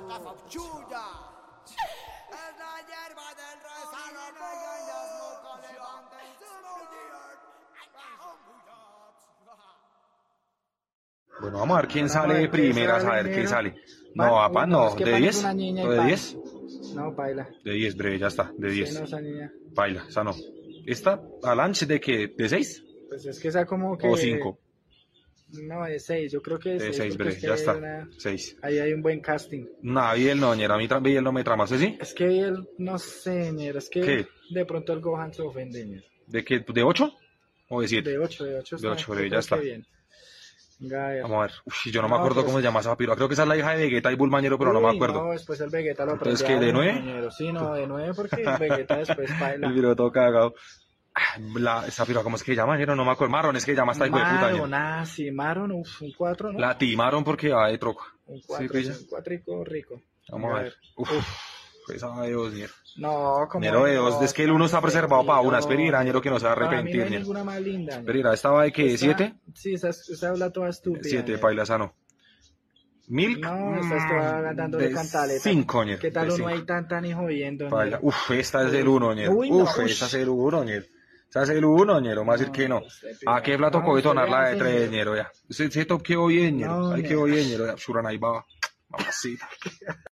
Bueno, vamos a ver quién sale de primeras, a ver quién sale. No, papá, no. ¿De 10? ¿O de 10? No, baila. De 10, breve, ya está. De 10. Sí, no, esa niña. Baila, esa no. ¿Esta, Alanche, de qué? ¿De 6? Pues es que esa como que... ¿O 5? No, de 6, yo creo que De 6, breve, ya está. 6. Ahí hay un buen casting. No, Biel no, ñera, a mí Biel no me trama, ¿sí? Es que él, no sé, ñera, es que ¿Qué? de pronto el Gohan se ofende, ñera. ¿De qué? ¿De 8? ¿O de 7? De 8, de 8 De 8, breve, ya está. Bien. Venga, a ver. Vamos a ver. Uf, yo no me acuerdo cómo se llama esa piroa. Creo que esa es la hija de Vegeta y Bulmañero, pero no me acuerdo. No, después el Vegeta lo aprendió. Entonces, ¿qué? ¿De 9? Sí, no, de 9 porque el Vegeta después baila. El piro todo cagado. Esa piroa, ¿cómo es que llama? No me acuerdo. Maron, es que llama esta hijo de puta. Maron, sí, Maron, un 4, ¿no? La timaron porque va de troca. Un 4, sí, un 4 rico. Vamos a ver. Uf, esa de 2, ñero. No, como. Ñero de 2, es que el 1 está preservado para una. Espera, ñero, que no se va a arrepentir, No hay ñero. ninguna más linda. Espera, ¿esta va de qué? ¿7? Sí, esa es la toda estúpida. 7, paila, esa no. ¿Milk? No, esta es toda dándole cantaleta. 5, ñero. ¿Qué tal uno ahí tan y jodiendo? Paila. Uf, esta es el 1, ñero. Uf, esta es el 1, ñero. Esa es el 1, ñero, más decir que no. ¿A qué plato coge tonar la de 3, ñero? Ya. Ese top quedó bien, ñero. Ahí quedó bien, ñero. Suran ahí va. Mamacita.